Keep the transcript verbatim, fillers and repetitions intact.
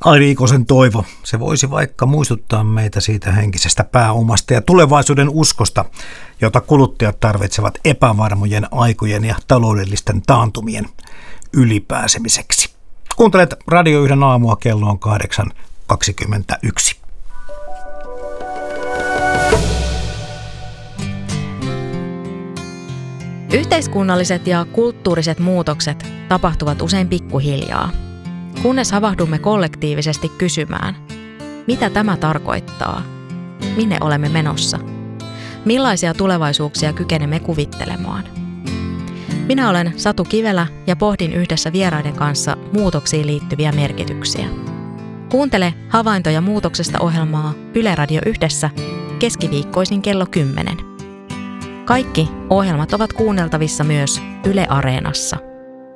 Airi Ikosen toivo, se voisi vaikka muistuttaa meitä siitä henkisestä pääomasta ja tulevaisuuden uskosta, jota kuluttajat tarvitsevat epävarmojen aikojen ja taloudellisten taantumien ylipääsemiseksi. Kuuntelet Radio yhden aamua, kello on kahdeksan kaksikymmentäyksi. Yhteiskunnalliset ja kulttuuriset muutokset tapahtuvat usein pikkuhiljaa, kunnes havahdumme kollektiivisesti kysymään, mitä tämä tarkoittaa, minne olemme menossa, millaisia tulevaisuuksia kykenemme kuvittelemaan. Minä olen Satu Kivelä ja pohdin yhdessä vieraiden kanssa muutoksiin liittyviä merkityksiä. Kuuntele Havaintoja muutoksesta -ohjelmaa Yle Radio Yhdessä keskiviikkoisin kello kymmenen. Kaikki ohjelmat ovat kuunneltavissa myös Yle Areenassa.